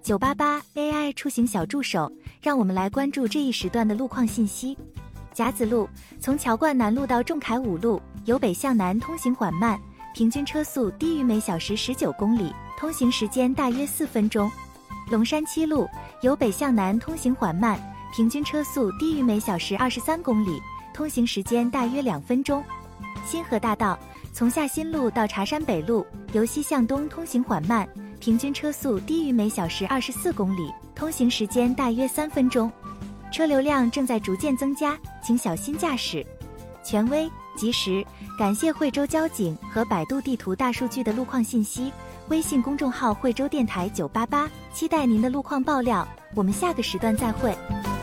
988 AI 出行小助手，让我们来关注这一时段的路况信息。甲子路从桥冠南路到仲恺五路，由北向南通行缓慢，平均车速低于每小时19公里，通行时间大约4分钟。龙山七路由北向南通行缓慢，平均车速低于每小时23公里，通行时间大约2分钟。新河大道从下新路到茶山北路，由西向东通行缓慢，平均车速低于每小时24公里，通行时间大约3分钟。车流量正在逐渐增加，请小心驾驶。权威、及时，感谢惠州交警和百度地图大数据的路况信息。微信公众号惠州电台988，期待您的路况爆料。我们下个时段再会。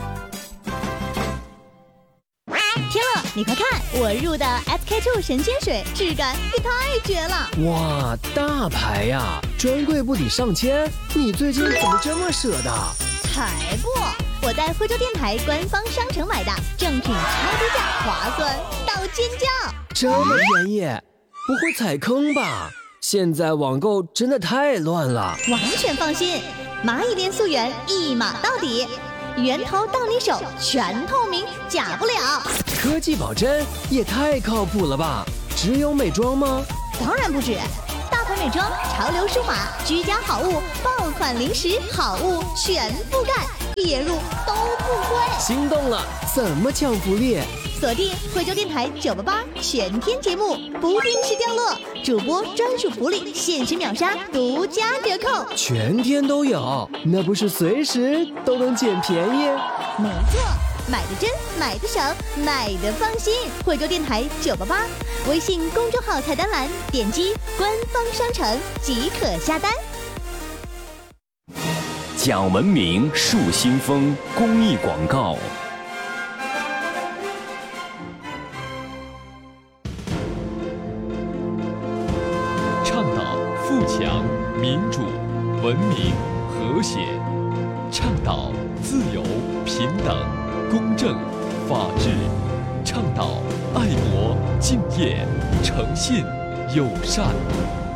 天乐，你快看，我入的 SK-II 神仙水，质感也太绝了！ 哇，大牌呀，专柜不抵上千，你最近怎么这么舍得？ 才不！我在惠州电台官方商城买的，正品超低价，划算到尖叫！ 这么便宜，不会踩坑吧？现在网购真的太乱了。 完全放心，蚂蚁链溯源一码到底，源头到你手，全透明，假不了。 科技保真也太靠谱了吧？只有美妆吗？ 当然不止，大牌美妆、潮流数码、居家好物、爆款零食好物全覆盖，列入都不亏。 心动了，怎么抢福利？ 锁定惠州电台988全天节目，不定时掉落，主播专属福利，限时秒杀，独家折扣， 全天都有，那不是随时都能捡便宜？ 没错，买的真，买的省，买的放心。惠州电台988，微信公众号菜单栏点击官方商城即可下单。 讲文明树新风公益广告。 倡导富强、民主、文明、和谐，倡导自由、平等、公正、法治，倡导爱国、敬业、诚信、友善。